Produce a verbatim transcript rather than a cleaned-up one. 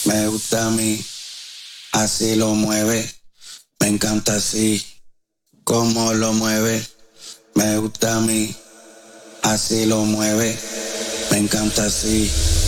Me gusta a mí, así lo mueve. Me encanta así, cómo lo mueve. Me gusta a mí, así lo mueve. Me encanta así.